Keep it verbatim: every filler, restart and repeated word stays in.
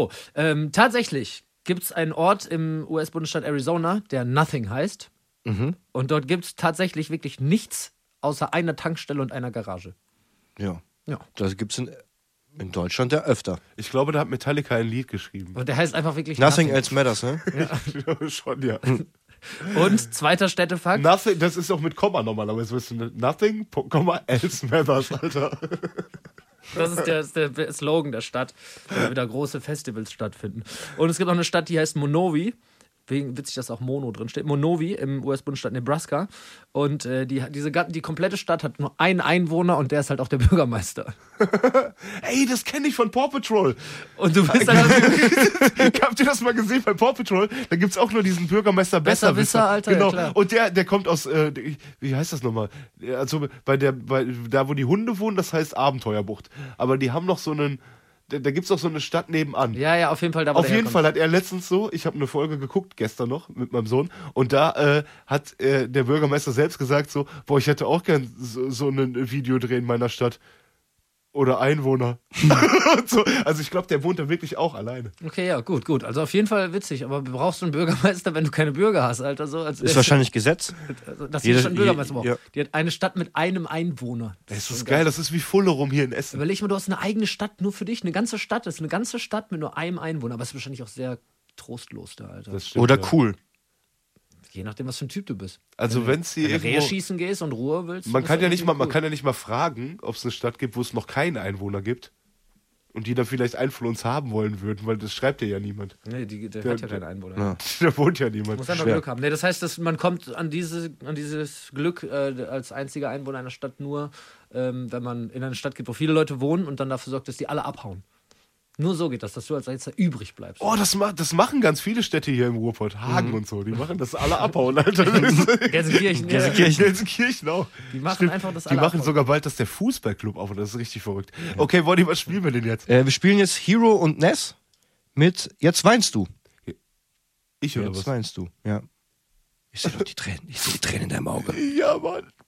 Ähm, tatsächlich gibt es einen Ort im U S-Bundesstaat Arizona, der Nothing heißt. Mhm. Und dort gibt es tatsächlich wirklich nichts außer einer Tankstelle und einer Garage. Ja. Ja. Das gibt's in, in Deutschland ja öfter. Ich glaube, da hat Metallica ein Lied geschrieben. Und der heißt einfach wirklich Nothing, Nothing. else matters, ne? Ja. Schon, ja. Und zweiter Städtefakt. Nothing, das ist auch mit Komma normalerweise. Weißt du, Nothing, Komma, else matters, Alter. Das ist der, ist der Slogan der Stadt, wenn wieder große Festivals stattfinden. Und es gibt auch eine Stadt, die heißt Monowi. Wegen witzig, dass auch Mono drin steht. Monowi im U S-Bundesstaat Nebraska. Und äh, die, diese, die komplette Stadt hat nur einen Einwohner und der ist halt auch der Bürgermeister. Ey, das kenne ich von Paw Patrol. Und du bist halt Habt ihr das mal gesehen bei Paw Patrol? Da gibt's auch nur diesen Bürgermeister Besserwisser, Besserwisser. Alter, Genau. ja, klar. Und der, der kommt aus, äh, wie heißt das nochmal? Also bei der, bei, da wo die Hunde wohnen, das heißt Abenteuerbucht. Aber die haben noch so einen, da, da gibt's auch so eine Stadt nebenan. Ja, ja, auf jeden Fall. Da, wo Auf der jeden herkommt. Fall hat er letztens so, ich habe eine Folge geguckt, gestern noch, mit meinem Sohn, und da äh, hat äh, der Bürgermeister selbst gesagt so, boah, ich hätte auch gern so, so ein Video drehen in meiner Stadt. Oder Einwohner. Und so. Also ich glaube, der wohnt da wirklich auch alleine. Okay, ja, gut, gut. Also auf jeden Fall witzig. Aber brauchst du einen Bürgermeister, wenn du keine Bürger hast, Alter? So, als Ist wahrscheinlich Gesetz. Also, dass Jede- die schon einen Bürgermeister braucht. ja. Die hat eine Stadt mit einem Einwohner. Das ist schon das geil, das ist wie Fullerum hier in Essen. Überleg mal, du hast eine eigene Stadt nur für dich. Eine ganze Stadt. Das ist eine ganze Stadt mit nur einem Einwohner. Aber es ist wahrscheinlich auch sehr trostlos da, Alter. Das stimmt, Oder ja. cool. Je nachdem, was für ein Typ du bist. Also wenn es hier Wenn du Rehe irgendwo... schießen gehst und Ruhe willst. Man ist kann das ja nicht mal, irgendwie man cool. kann ja nicht mal fragen, ob es eine Stadt gibt, wo es noch keinen Einwohner gibt. Und die dann vielleicht einen von uns haben wollen würden, weil das schreibt ja niemand. Nee, die, der, Der- hat ja keinen Einwohner. Ja. Da wohnt ja niemand. Muss einfach Schwer. Glück haben. Nee, das heißt, dass man kommt an, diese, an dieses Glück äh, als einziger Einwohner einer Stadt nur, ähm, wenn man in eine Stadt geht, wo viele Leute wohnen und dann dafür sorgt, dass die alle abhauen. Nur so geht das, dass du als Einziger übrig bleibst. Oh, das, ma das machen ganz viele Städte hier im Ruhrpott. Hagen Mhm. und so. Die machen das alle abhauen, Alter. Gelsenkirchen, ja. Gelsenkirchen. Gelsenkirchen auch. Die machen Stimmt. einfach das Die alle machen abhauen. sogar bald das der Fußballclub auf. Das ist richtig verrückt. Okay, Woddy, was spielen wir denn jetzt? Äh, wir spielen jetzt Hero und Ness mit Jetzt weinst du. Ich oder Jetzt was? weinst du, ja. Ich sehe doch die Tränen. Ich sehe die Tränen in deinem Auge. Ja, Mann.